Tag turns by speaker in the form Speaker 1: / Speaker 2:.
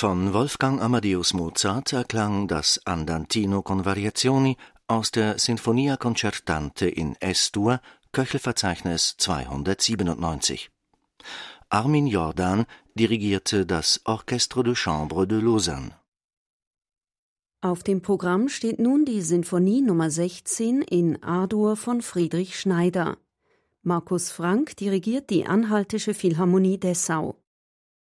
Speaker 1: Von Wolfgang Amadeus Mozart erklang das Andantino con Variazioni aus der Sinfonia Concertante in S-Dur, Köchelverzeichnis 297. Armin Jordan dirigierte das Orchestre de Chambre de Lausanne.
Speaker 2: Auf dem Programm steht nun die Sinfonie Nummer 16 in A-Dur von Friedrich Schneider. Markus Frank dirigiert die Anhaltische Philharmonie Dessau.